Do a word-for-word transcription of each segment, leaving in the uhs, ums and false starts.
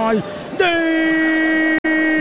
individual de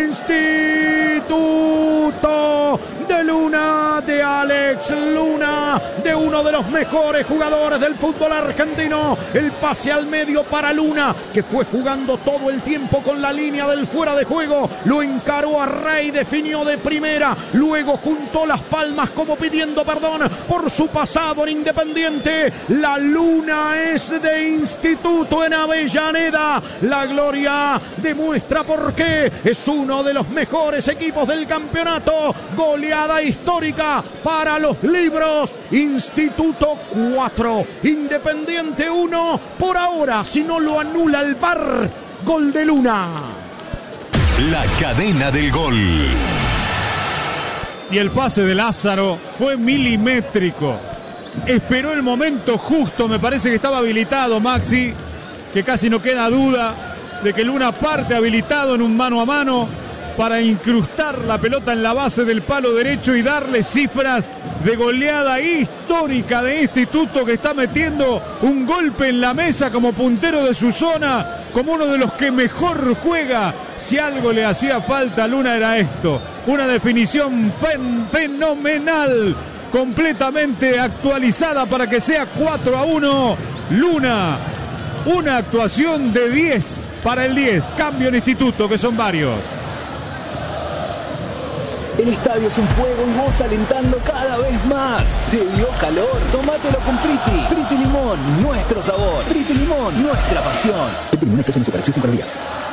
Instituto de Luna, de Alex Luna, de uno de los mejores jugadores del fútbol argentino. El pase al medio para Luna, que fue jugando todo el tiempo con la línea del fuera de juego. Lo encaró a Rey, definió de primera, luego juntó las palmas como pidiendo perdón por su pasado en Independiente. La Luna es de Instituto en Avellaneda. La Gloria demuestra por qué es uno de los mejores equipos del campeonato. Goleada histórica para los libros. Instituto cuatro, Independiente uno. Por ahora, si no lo anula el V A R, gol de Luna. La cadena del gol. Y el pase de Lázaro fue milimétrico. Esperó el momento justo, me parece que estaba habilitado Maxi, que casi no queda duda de que Luna parte habilitado en un mano a mano para incrustar la pelota en la base del palo derecho y darle cifras de goleada histórica de Instituto, que está metiendo un golpe en la mesa como puntero de su zona, como uno de los que mejor juega. Si algo le hacía falta a Luna era esto, una definición fen- fenomenal, completamente actualizada para que sea cuatro a uno. Luna, una actuación de diez para el diez, cambio en Instituto, que son varios. El estadio es un fuego y vos alentando cada vez más. ¿Te dio calor? Tómatelo con Priti. Priti Limón, nuestro sabor. Priti Limón, nuestra pasión. El primer exceso en Superacción cinco días.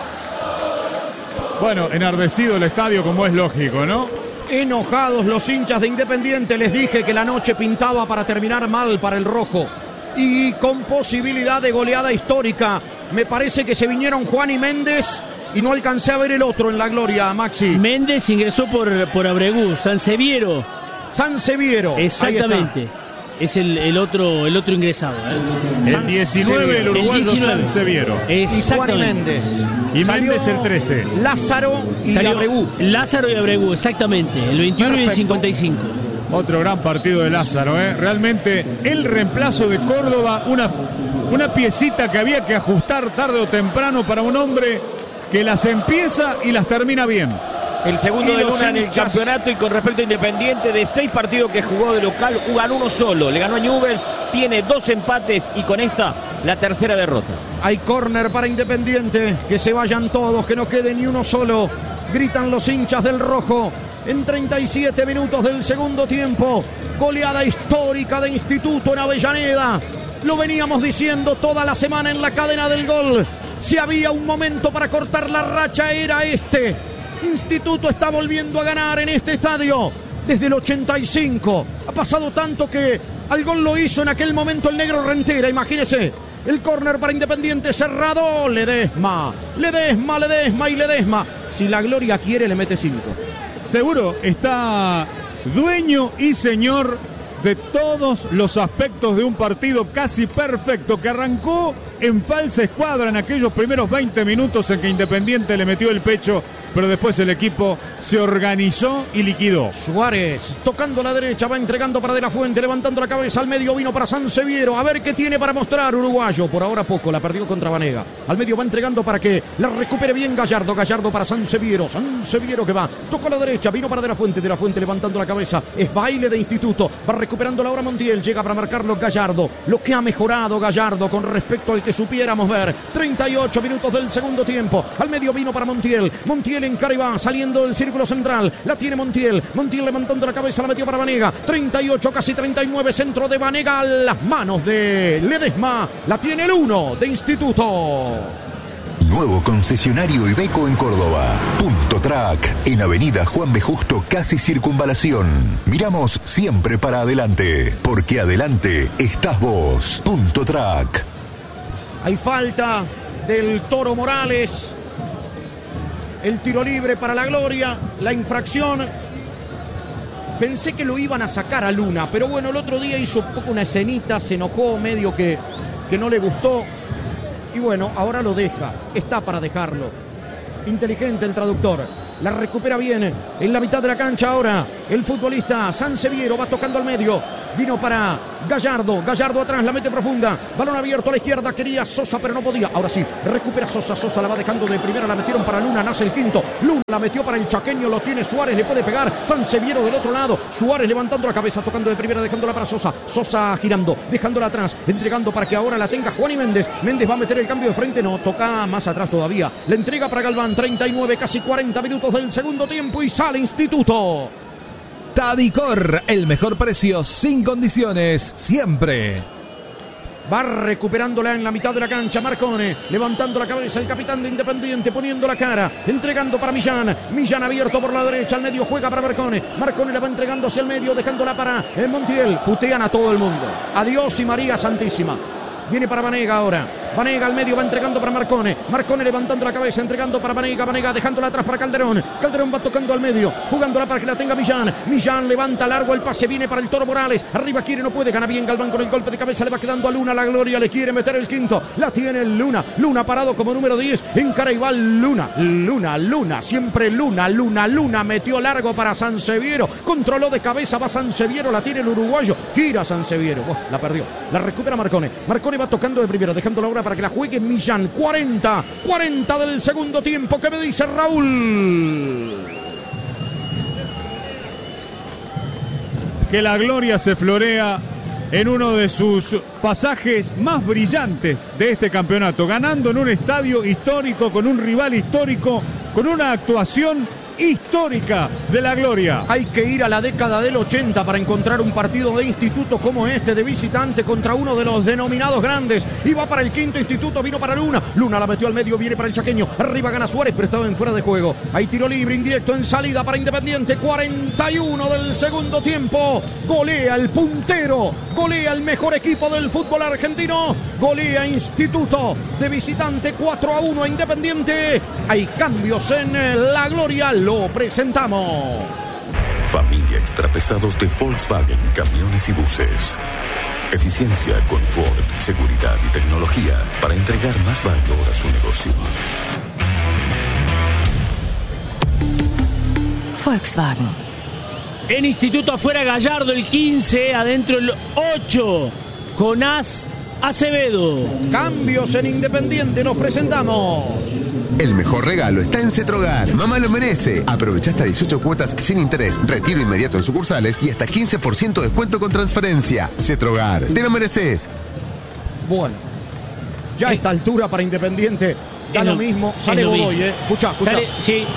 Bueno, enardecido el estadio como es lógico, ¿no? Enojados los hinchas de Independiente. Les dije que la noche pintaba para terminar mal para el rojo. Y con posibilidad de goleada histórica. Me parece que se vinieron Juan y Méndez y no alcancé a ver el otro en la Gloria, Maxi. Méndez ingresó por, por Abregú, Sanseviero. Sanseviero. Exactamente. Es el, el otro el otro ingresado. ¿eh? El diecinueve, el uruguayo Sanseviero. Y Juan Méndez. Y Méndez el trece. Lázaro y Salió Abregú. Lázaro y Abregú, exactamente. El veintiuno. Perfecto. Y el cincuenta y cinco. Otro gran partido de Lázaro, ¿eh? Realmente el reemplazo de Córdoba, una, una piecita que había que ajustar tarde o temprano para un hombre que las empieza y las termina bien. El segundo Y de los Luna en el hinchas. campeonato, y con respecto a Independiente, de seis partidos que jugó de local, ganó uno solo. Le ganó a Newell's, tiene dos empates y con esta la tercera derrota. Hay córner para Independiente. Que se vayan todos, que no quede ni uno solo. Gritan los hinchas del rojo. En treinta y siete minutos del segundo tiempo. Goleada histórica de Instituto en Avellaneda. Lo veníamos diciendo toda la semana en la cadena del gol. Si había un momento para cortar la racha, era este. Instituto está volviendo a ganar en este estadio desde el ochenta y cinco. Ha pasado tanto que al gol lo hizo en aquel momento el negro Rentera, imagínese. El córner para Independiente cerrado. Ledesma, Ledesma, Ledesma y Ledesma. Si la Gloria quiere, le mete cinco. Seguro está dueño y señor de todos los aspectos de un partido casi perfecto que arrancó en falsa escuadra en aquellos primeros veinte minutos en que Independiente le metió el pecho, pero después el equipo se organizó y liquidó. Suárez tocando la derecha, va entregando para De la Fuente, levantando la cabeza al medio, vino para Sanseviero, a ver qué tiene para mostrar uruguayo. Por ahora poco, la perdió contra Vanega. Al medio va entregando para que la recupere bien Gallardo, Gallardo para Sanseviero, Sanseviero que va, tocó a la derecha, vino para De la Fuente, De la Fuente levantando la cabeza, es baile de Instituto, va recuperando la hora Montiel, llega para marcarlo Gallardo, lo que ha mejorado Gallardo con respecto al que supiéramos ver. Treinta y ocho minutos del segundo tiempo, al medio vino para Montiel, Montiel en Caribá, saliendo del círculo central, la tiene Montiel, Montiel levantando la cabeza, la metió para Vanega, treinta y ocho, casi treinta y nueve, centro de Vanega a las manos de Ledesma, la tiene el uno de Instituto. Nuevo concesionario Iveco en Córdoba. Punto Track, en Avenida Juan B. Justo, casi Circunvalación. Miramos siempre para adelante, porque adelante estás vos. Punto Track. Hay falta del Toro Morales. El tiro libre para la Gloria, la infracción. Pensé que lo iban a sacar a Luna, pero bueno, el otro día hizo un poco una escenita, se enojó, medio que, que no le gustó. Y bueno, ahora lo deja, está para dejarlo. Inteligente el traductor, la recupera bien en la mitad de la cancha ahora. El futbolista Sanseviero va tocando al medio. vino para Gallardo, Gallardo atrás, la mete profunda, balón abierto a la izquierda, quería Sosa pero no podía, ahora sí, recupera Sosa, Sosa la va dejando de primera, la metieron para Luna, nace el quinto, Luna la metió para el chaqueño, lo tiene Suárez, le puede pegar, Sanseviero del otro lado, Suárez levantando la cabeza, tocando de primera, dejándola para Sosa, Sosa girando, dejándola atrás, entregando para que ahora la tenga Juan y Méndez, Méndez va a meter el cambio de frente, no, toca más atrás todavía, la entrega para Galván, treinta y nueve, casi cuarenta minutos del segundo tiempo y sale Instituto. Tadicor, el mejor precio sin condiciones, siempre. Va recuperándola en la mitad de la cancha Marcone, levantando la cabeza el capitán de Independiente, poniendo la cara, entregando para Millán, Millán abierto por la derecha, al medio juega para Marcone, Marcone la va entregando hacia el medio, dejándola para eh, Montiel, putean a todo el mundo, adiós y María Santísima. Viene para Vanega ahora. Vanega al medio va entregando para Marcone. Marcone levantando la cabeza, entregando para Vanega. Vanega dejándola atrás para Calderón. Calderón va tocando al medio, jugándola para que la tenga Millán. Millán levanta largo el pase, viene para el Toro Morales. Arriba quiere, no puede, gana bien Galván con el golpe de cabeza. Le va quedando a Luna, la gloria, le quiere meter el quinto. La tiene Luna. Luna parado como número diez. Encara y va Luna. Luna, Luna, siempre Luna, Luna, Luna. Metió largo para Sanseviero. Controló de cabeza, va Sanseviero, la tiene el uruguayo. Gira Sanseviero. Oh, la perdió. La recupera Marcone. Marcone va tocando de primero, dejándola ahora para que la juegue Millán. cuarenta, cuarenta del segundo tiempo. ¿Qué me dice Raúl? Que la gloria se florea en uno de sus pasajes más brillantes de este campeonato, ganando en un estadio histórico, con un rival histórico, con una actuación histórica de la gloria. Hay que ir a la década del ochenta para encontrar un partido de Instituto como este, de visitante contra uno de los denominados grandes. Y va para el quinto Instituto, vino para Luna. Luna la metió al medio, viene para el chaqueño. Arriba gana Suárez, pero estaba en fuera de juego. Hay tiro libre, indirecto en salida para Independiente. cuarenta y uno del segundo tiempo. Golea el puntero, golea el mejor equipo del fútbol argentino. Golea Instituto de visitante cuatro a uno a Independiente. Hay cambios en la gloria. Lo presentamos. Familia Extrapesados de Volkswagen, camiones y buses. Eficiencia, confort, seguridad y tecnología para entregar más valor a su negocio. Volkswagen. En Instituto afuera Gallardo el quince, adentro el ocho. Jonás Acevedo. Cambios en Independiente, nos presentamos. El mejor regalo está en Cetrogar. Mamá lo merece. Aprovecha hasta dieciocho cuotas sin interés, retiro inmediato en sucursales y hasta quince por ciento de descuento con transferencia. Cetrogar, te lo mereces. Bueno, ya a esta altura para Independiente da lo, lo mismo. Sale lo Godoy, eh. Escucha, escucha. Sale, sí.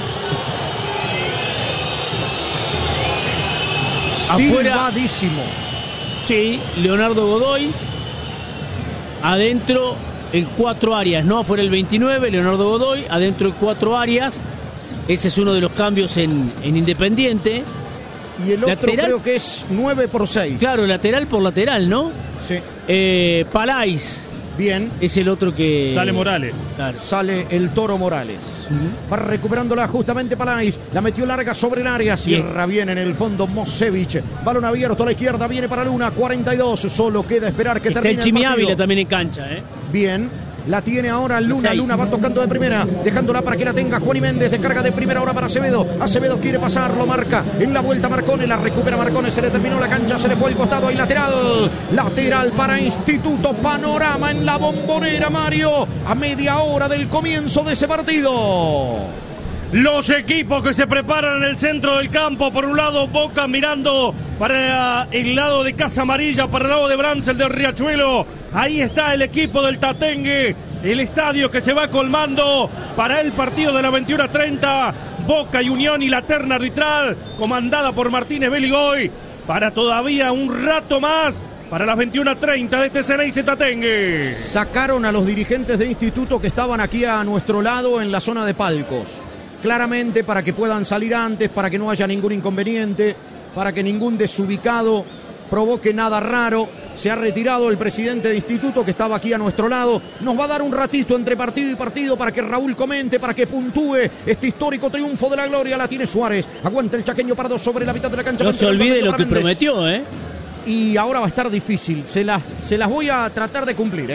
Silvadísimo. Sí, Leonardo Godoy. Adentro el cuatro Arias, no afuera el veintinueve, Leonardo Godoy, adentro el cuatro Arias. Ese es uno de los cambios en, en Independiente. Y el otro lateral, creo que es nueve por seis. Claro, lateral por lateral, ¿no? Sí. Eh, Palais. Bien. Es el otro que... Sale Morales. Claro. Sale el Toro Morales. Uh-huh. Va recuperándola justamente Palais. La metió larga sobre el área. Cierra bien en el fondo Mosevich. Balón abierto a la izquierda. Viene para Luna. cuarenta y dos. Solo queda esperar que Está termine el Chimi el partido. Ávila también en cancha, ¿eh? Bien. La tiene ahora Luna. Luna va tocando de primera, dejándola para que la tenga Juan y Méndez. Descarga de primera ahora para Acevedo. Acevedo quiere pasar, lo marca. En la vuelta Marcone, la recupera Marcone. Se le terminó la cancha, se le fue el costado. Hay lateral. Lateral para Instituto. Panorama en la Bombonera, Mario. A media hora del comienzo de ese partido. Los equipos que se preparan en el centro del campo. Por un lado, Boca mirando para el lado de Casa Amarilla, para el lado de Bransel de Riachuelo. Ahí está el equipo del Tatengue. El estadio que se va colmando para el partido de la veintiuno a treinta. Boca y Unión y la terna arbitral, comandada por Martínez Beligoy. Para todavía un rato más. Para las veintiuno a treinta de este Ceneice Tatengue. Sacaron a los dirigentes de Instituto que estaban aquí a nuestro lado en la zona de palcos. Claramente para que puedan salir antes, para que no haya ningún inconveniente, para que ningún desubicado provoque nada raro. Se ha retirado el presidente de Instituto que estaba aquí a nuestro lado. Nos va a dar un ratito entre partido y partido para que Raúl comente, para que puntúe este histórico triunfo de la gloria. La tiene Suárez. Aguanta el chaqueño Pardo sobre la mitad de la cancha. No se olvide lo que prometió, ¿eh? Y ahora va a estar difícil. Se las, se las voy a tratar de cumplir, ¿eh?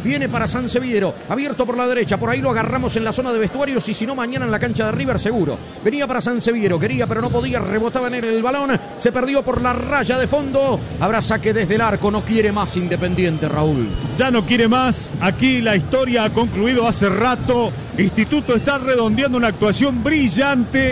Viene para Sanseviero, abierto por la derecha. Por ahí lo agarramos en la zona de vestuarios y si no mañana en la cancha de River seguro. Venía para Sanseviero, quería pero no podía, rebotaba en él el balón. Se perdió por la raya de fondo. Habrá saque desde el arco, no quiere más Independiente, Raúl. Ya no quiere más. Aquí la historia ha concluido hace rato. Instituto está redondeando una actuación brillante.